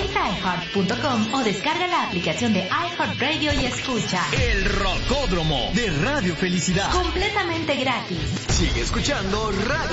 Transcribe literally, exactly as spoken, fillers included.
Visita i heart punto com o descarga la aplicación de iHeartRadio y escucha El Rocódromo de Radio Felicidad. completamente gratis. Sigue escuchando Radio